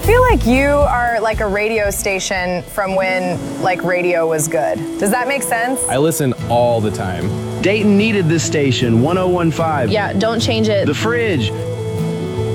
feel like you are like a radio station from when like radio was good. Does that make sense? I listen all the time. Dayton needed this station, 1015. Yeah, don't change it. The Fridge,